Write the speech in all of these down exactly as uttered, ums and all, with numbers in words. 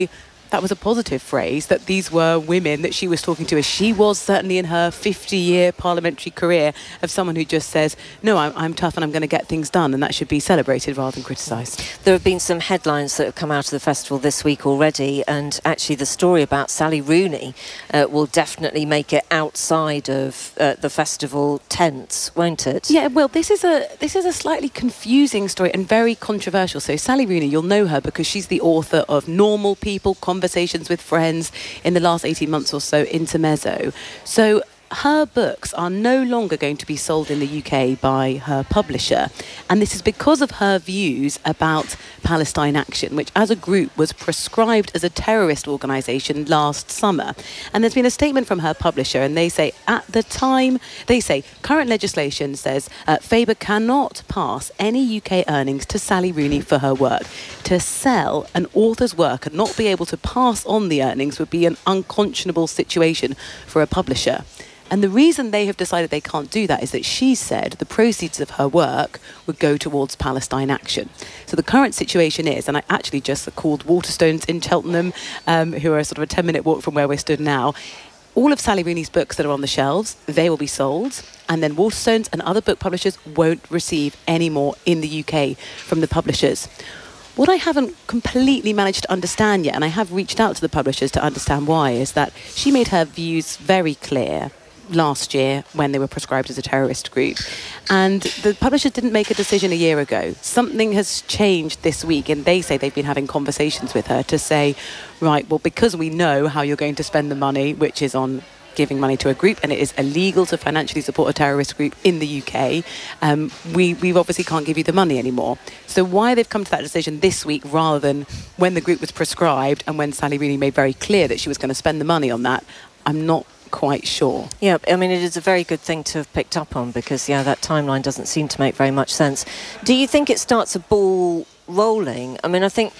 that was a positive phrase, that these were women that she was talking to, as she was certainly in her fifty-year parliamentary career, of someone who just says, no, I'm, I'm tough and I'm going to get things done, and that should be celebrated rather than criticised. There have been some headlines that have come out of the festival this week already, and actually the story about Sally Rooney uh, will definitely make it outside of uh, the festival tents, won't it? Yeah, well, this is a this is a slightly confusing story and very controversial. So Sally Rooney, you'll know her because she's the author of Normal People, Conversations with Friends, in the last eighteen months or so, Intermezzo. So her books are no longer going to be sold in the U K by her publisher, and this is because of her views about Palestine Action, which as a group was prescribed as a terrorist organisation last summer. And there's been a statement from her publisher, and they say at the time, they say current legislation says uh, Faber cannot pass any U K earnings to Sally Rooney for her work. To sell an author's work and not be able to pass on the earnings would be an unconscionable situation for a publisher. And the reason they have decided they can't do that is that she said the proceeds of her work would go towards Palestine Action. So the current situation is, and I actually just called Waterstones in Cheltenham, um, who are sort of a ten minute walk from where we're stood now. All of Sally Rooney's books that are on the shelves, they will be sold, and then Waterstones and other book publishers won't receive any more in the U K from the publishers. What I haven't completely managed to understand yet, and I have reached out to the publishers to understand why, is that she made her views very clear last year when they were prescribed as a terrorist group, and the publishers didn't make a decision a year ago. Something has changed this week, and they say they've been having conversations with her to say, right, well, because we know how you're going to spend the money, which is on giving money to a group, and it is illegal to financially support a terrorist group in the U K, um, we, we obviously can't give you the money anymore. So why they've come to that decision this week rather than when the group was prescribed and when Sally Rooney made very clear that she was going to spend the money on that, I'm not quite sure. Yeah, I mean, it is a very good thing to have picked up on, because, yeah, that timeline doesn't seem to make very much sense. Do you think it starts a ball rolling? I mean, I think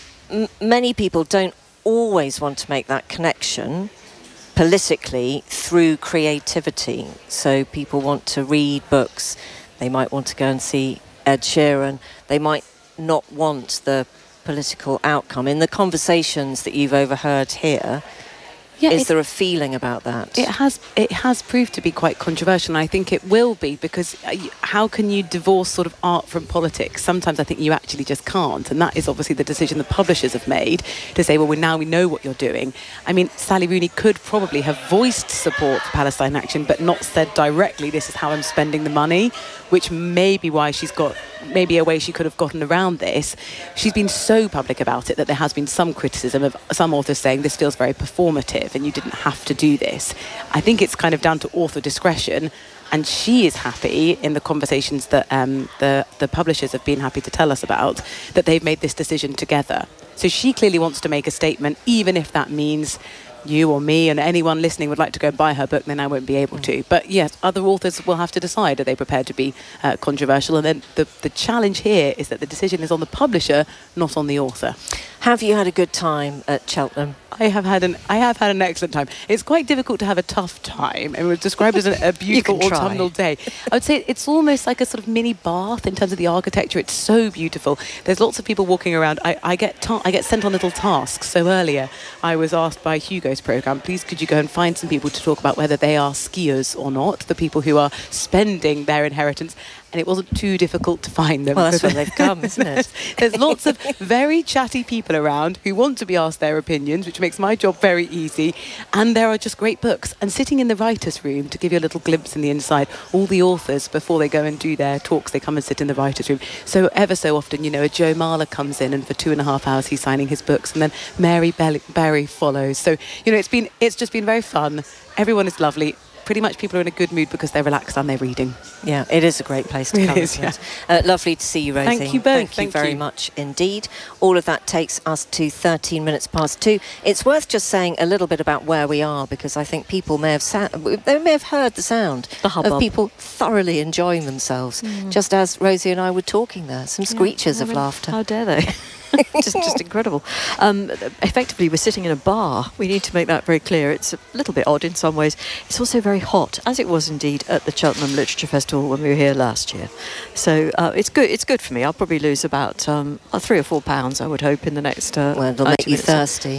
m many people don't always want to make that connection politically through creativity. So people want to read books, they might want to go and see Ed Sheeran, they might not want the political outcome. In the conversations that you've overheard here, Yeah, is it, there a feeling about that? It has it has proved to be quite controversial, and I think it will be, because how can you divorce sort of art from politics? Sometimes I think you actually just can't, and that is obviously the decision the publishers have made to say, well, we, now we know what you're doing. I mean, Sally Rooney could probably have voiced support for Palestine Action, but not said directly, this is how I'm spending the money, which may be why she's got, maybe a way she could have gotten around this. She's been so public about it that there has been some criticism of some authors saying this feels very performative and you didn't have to do this. I think it's kind of down to author discretion, and she is happy in the conversations that um, the, the publishers have been happy to tell us about, that they've made this decision together. So she clearly wants to make a statement, even if that means you or me and anyone listening would like to go and buy her book, then I won't be able to. But yes, other authors will have to decide, are they prepared to be uh, controversial? And then the, the challenge here is that the decision is on the publisher, not on the author. Have you had a good time at Cheltenham? I have had an I have had an excellent time. It's quite difficult to have a tough time. It was described as a, a beautiful autumnal day. I would say it's almost like a sort of mini Bath in terms of the architecture. It's so beautiful. There's lots of people walking around. I, I get ta I get sent on little tasks. So earlier I was asked by Hugo's programme, please could you go and find some people to talk about whether they are skiers or not, the people who are spending their inheritance. And it wasn't too difficult to find them. Well, that's where they've come, isn't it? There's lots of very chatty people around who want to be asked their opinions, which makes my job very easy. And there are just great books. And sitting in the writer's room, to give you a little glimpse in the inside, all the authors, before they go and do their talks, they come and sit in the writer's room. So ever so often, you know, a Joe Marler comes in, and for two and a half hours he's signing his books. And then Mary Berry follows. So, you know, it's been it's just been very fun. Everyone is lovely. Pretty much people are in a good mood because they're relaxed and they're reading. Yeah, it is a great place to it come. Is, isn't yeah. it? Uh, lovely to see you, Rosie. Thank you both. Thank, Thank you very you. much indeed. All of that takes us to thirteen minutes past two. It's worth just saying a little bit about where we are, because I think people may have sa they may have heard the sound the of people thoroughly enjoying themselves, mm. just as Rosie and I were talking there. Some screeches yeah, I of mean, laughter. How dare they? just, just incredible. Um, effectively, we're sitting in a bar. We need to make that very clear. It's a little bit odd in some ways. It's also very hot, as it was indeed at the Cheltenham Literature Festival when we were here last year. So uh, it's good. It's good for me. I'll probably lose about um, three or four pounds, I would hope, in the next. Uh, well, it'll make you thirsty.